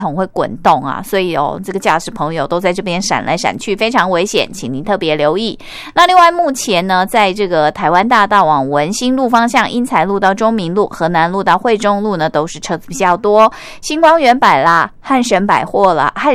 桶会滚动啊，所以这个驾驶朋友都在这边闪来闪去，非常危险，请您特别留意。那另外目前呢，在这个台湾大道往文心路方向，英才路到中明路、河南路到惠中路呢，都是车子比较多。星光园百啦、汉神百货啦、汉